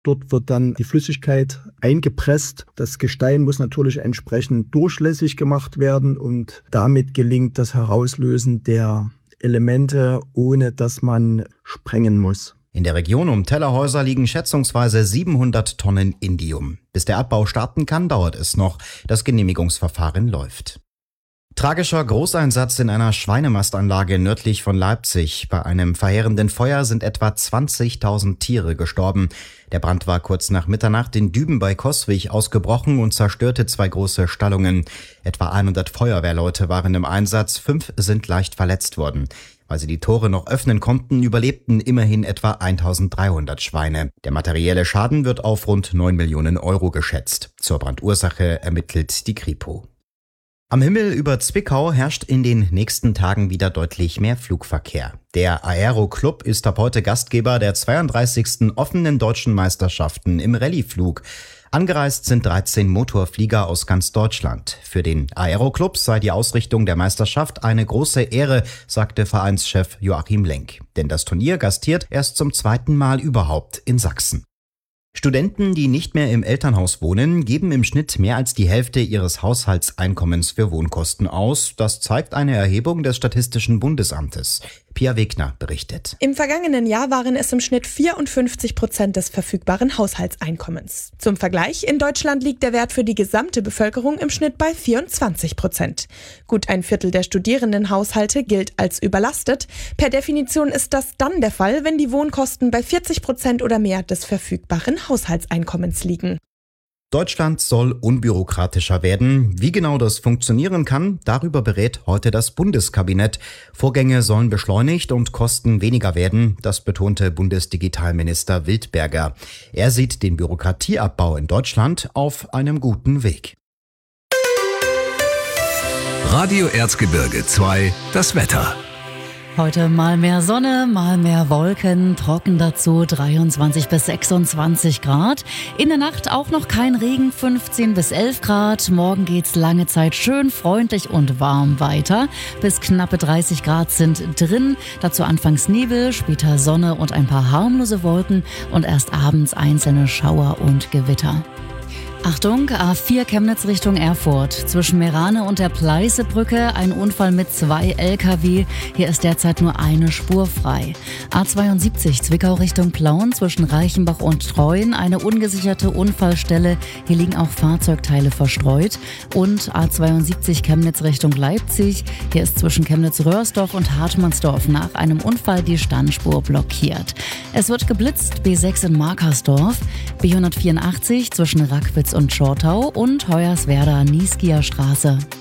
Dort wird dann die Flüssigkeit eingepresst. Das Gestein muss natürlich entsprechend durchlässig gemacht werden und damit gelingt das Herauslösen der Elemente, ohne dass man sprengen muss. In der Region um Tellerhäuser liegen schätzungsweise 700 Tonnen Indium. Bis der Abbau starten kann, dauert es noch. Das Genehmigungsverfahren läuft. Tragischer Großeinsatz in einer Schweinemastanlage nördlich von Leipzig. Bei einem verheerenden Feuer sind etwa 20.000 Tiere gestorben. Der Brand war kurz nach Mitternacht in Düben bei Coswig ausgebrochen und zerstörte 2 große Stallungen. Etwa 100 Feuerwehrleute waren im Einsatz, 5 sind leicht verletzt worden. Weil sie die Tore noch öffnen konnten, überlebten immerhin etwa 1.300 Schweine. Der materielle Schaden wird auf rund 9 Millionen Euro geschätzt. Zur Brandursache ermittelt die Kripo. Am Himmel über Zwickau herrscht in den nächsten Tagen wieder deutlich mehr Flugverkehr. Der Aero Club ist ab heute Gastgeber der 32. offenen deutschen Meisterschaften im Rallyeflug. Angereist sind 13 Motorflieger aus ganz Deutschland. Für den Aero Club sei die Ausrichtung der Meisterschaft eine große Ehre, sagte Vereinschef Joachim Lenk. Denn das Turnier gastiert erst zum 2. Mal überhaupt in Sachsen. Studenten, die nicht mehr im Elternhaus wohnen, geben im Schnitt mehr als die Hälfte ihres Haushaltseinkommens für Wohnkosten aus. Das zeigt eine Erhebung des Statistischen Bundesamtes. Pia Wegner berichtet. Im vergangenen Jahr waren es im Schnitt 54% des verfügbaren Haushaltseinkommens. Zum Vergleich, in Deutschland liegt der Wert für die gesamte Bevölkerung im Schnitt bei 24%. Gut ein Viertel der Studierendenhaushalte gilt als überlastet. Per Definition ist das dann der Fall, wenn die Wohnkosten bei 40% oder mehr des verfügbaren Haushaltseinkommens liegen. Deutschland soll unbürokratischer werden. Wie genau das funktionieren kann, darüber berät heute das Bundeskabinett. Vorgänge sollen beschleunigt und Kosten weniger werden, das betonte Bundesdigitalminister Wildberger. Er sieht den Bürokratieabbau in Deutschland auf einem guten Weg. Radio Erzgebirge 2, das Wetter. Heute mal mehr Sonne, mal mehr Wolken, trocken dazu 23 bis 26 Grad. In der Nacht auch noch kein Regen, 15 bis 11 Grad. Morgen geht's lange Zeit schön freundlich und warm weiter. Bis knappe 30 Grad sind drin. Dazu anfangs Nebel, später Sonne und ein paar harmlose Wolken und erst abends einzelne Schauer und Gewitter. Achtung, A4 Chemnitz Richtung Erfurt. Zwischen Merane und der Pleißebrücke ein Unfall mit 2 LKW. Hier ist derzeit nur eine Spur frei. A72 Zwickau Richtung Plauen zwischen Reichenbach und Treuen. Eine ungesicherte Unfallstelle. Hier liegen auch Fahrzeugteile verstreut. Und A72 Chemnitz Richtung Leipzig. Hier ist zwischen Chemnitz-Röhrsdorf und Hartmannsdorf nach einem Unfall die Standspur blockiert. Es wird geblitzt, B6 in Markersdorf, B184 zwischen Rackwitz und Schortau und Hoyerswerda-Nieskiner Straße.